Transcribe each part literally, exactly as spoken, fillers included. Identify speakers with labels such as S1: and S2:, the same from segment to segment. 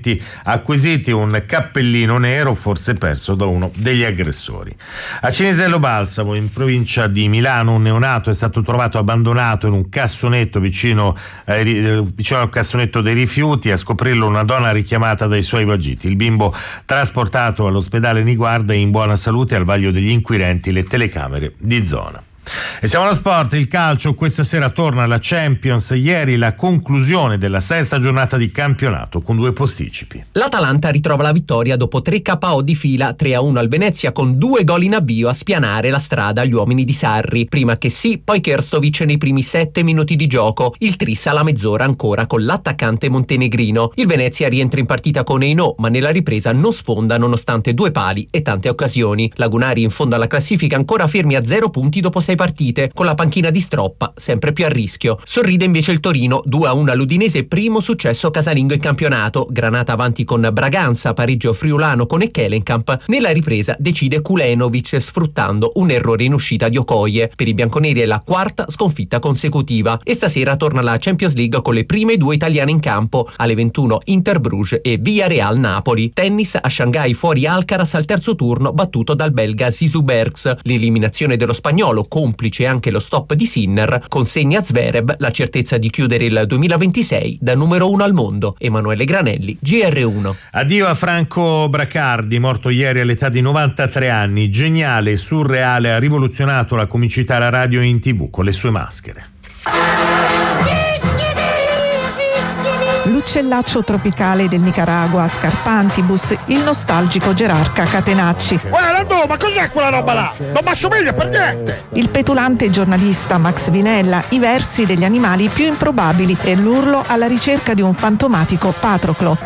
S1: documenti acquisiti, un cappellino nero forse perso da uno degli aggressori. A Cinisello Balsamo, in provincia di Milano, un neonato è stato trovato abbandonato in un cassonetto vicino, eh, vicino al cassonetto dei rifiuti. A scoprirlo una donna richiamata dai suoi vagiti. Il bimbo trasportato all'ospedale Niguarda è in buona salute, al vaglio degli inquirenti le telecamere di zona. E siamo allo sport, il calcio. Questa sera torna la Champions. Ieri la conclusione della sesta giornata di campionato con due posticipi.
S2: L'Atalanta ritrova la vittoria dopo tre K O di fila, tre a uno al Venezia, con due gol in avvio a spianare la strada agli uomini di Sarri. Prima che sì, poi Krstovic nei primi sette minuti di gioco. Il tris alla mezz'ora ancora con l'attaccante montenegrino. Il Venezia rientra in partita con Eino, ma nella ripresa non sfonda nonostante due pali e tante occasioni. Lagunari in fondo alla classifica ancora fermi a zero punti dopo sei partite, con la panchina di Stroppa sempre più a rischio. Sorride invece il Torino, due a uno all'Udinese, primo successo casalingo in campionato. Granata avanti con Braganza, pareggio friulano con Ekkelenkamp. Nella ripresa decide Kulenovic sfruttando un errore in uscita di Okoye. Per i bianconeri è la quarta sconfitta consecutiva e stasera torna la Champions League con le prime due italiane in campo. Alle ventuno Inter Bruges e Villarreal Napoli. Tennis a Shanghai, fuori Alcaraz al terzo turno, battuto dal belga Zizou Bergs. L'eliminazione dello spagnolo, complice anche lo stop di Sinner, consegna a Zverev la certezza di chiudere il duemilaventisei da numero uno al mondo. Emanuele Granelli, G R uno.
S1: Addio a Franco Bracardi, morto ieri all'età di novantatré anni. Geniale, surreale, ha rivoluzionato la comicità alla radio e in tv con le sue maschere.
S3: L'uccellaccio tropicale del Nicaragua, Scarpantibus, il nostalgico gerarca Catenacci.
S4: Guarda, no, ma cos'è quella roba là? Non mi assomiglia per niente!
S3: Il petulante giornalista Max Vinella, i versi degli animali più improbabili e l'urlo alla ricerca di un fantomatico Patroclo.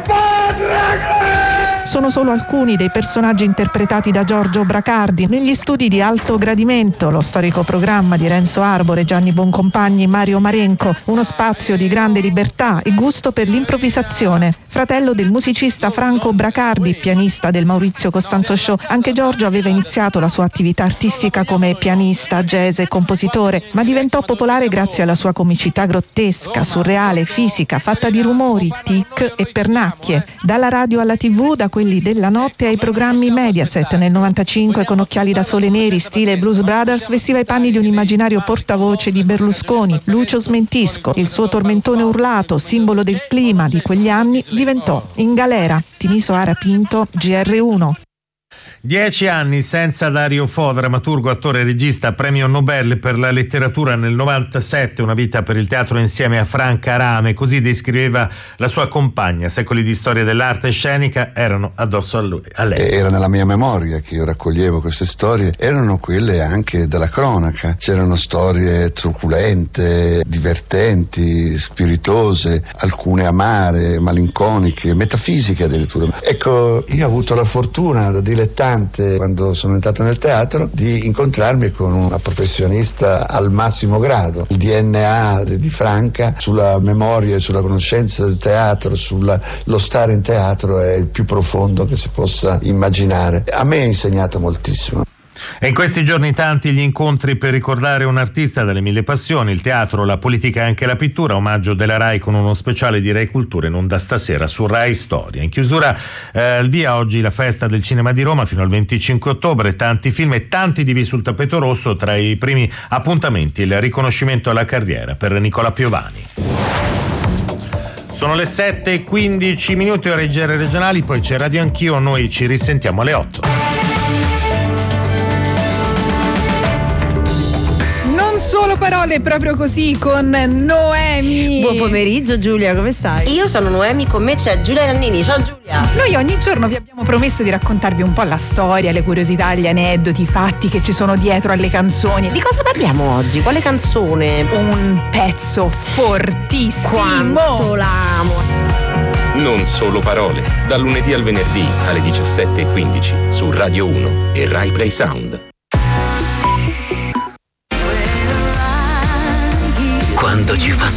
S3: Sono solo alcuni dei personaggi interpretati da Giorgio Bracardi negli studi di Alto Gradimento, lo storico programma di Renzo Arbore, Gianni Boncompagni, Mario Marenco, uno spazio di grande libertà e gusto per l'improvvisazione. Fratello del musicista Franco Bracardi, pianista del Maurizio Costanzo Show, anche Giorgio aveva iniziato la sua attività artistica come pianista, jazz e compositore, ma diventò popolare grazie alla sua comicità grottesca, surreale, fisica, fatta di rumori, tic e pernacchie. Dalla radio alla tivù, da quelli della notte ai programmi Mediaset. Nel novantacinque, con occhiali da sole neri stile Blues Brothers, vestiva i panni di un immaginario portavoce di Berlusconi. Lucio Smentisco, il suo tormentone urlato, simbolo del clima di quegli anni, diventò In galera. Tiniso Ara Pinto, G R uno.
S1: Dieci anni senza Dario Fo, drammaturgo, attore e regista, premio Nobel per la letteratura nel novantasette, una vita per il teatro insieme a Franca Rame, così descriveva la sua compagna. Secoli di storia dell'arte scenica erano addosso a lui, a lei.
S5: Era nella mia memoria che io raccoglievo queste storie, erano quelle anche della cronaca. C'erano storie truculente, divertenti, spiritose, alcune amare, malinconiche, metafisiche addirittura. Ecco, io ho avuto la fortuna da dilettante, quando sono entrato nel teatro, di incontrarmi con una professionista al massimo grado. Il D N A di Franca sulla memoria e sulla conoscenza del teatro, sullo stare in teatro, è il più profondo che si possa immaginare. A me ha insegnato moltissimo.
S1: E in questi giorni tanti gli incontri per ricordare un artista dalle mille passioni, il teatro, la politica e anche la pittura. Omaggio della Rai con uno speciale di Rai Cultura in onda stasera su Rai Storia. In chiusura eh, il via oggi la festa del cinema di Roma fino al venticinque ottobre, tanti film e tanti divi sul tappeto rosso. Tra i primi appuntamenti il riconoscimento alla carriera per Nicola Piovani. Sono le sette e quindici minuti, ore regionali, poi c'è Radio Anch'io, noi ci risentiamo alle otto.
S6: Solo parole, proprio così, con Noemi.
S7: Buon pomeriggio Giulia, come stai?
S8: Io sono Noemi, con me c'è Giulia Nannini. Ciao Giulia.
S6: Noi ogni giorno vi abbiamo promesso di raccontarvi un po' la storia, le curiosità, gli aneddoti, i fatti che ci sono dietro alle canzoni.
S8: Di cosa parliamo oggi? Quale canzone?
S6: Un pezzo fortissimo.
S8: Quanto l'amo.
S9: Non solo parole, dal lunedì al venerdì alle diciassette e quindici su Radio uno e Rai Play Sound.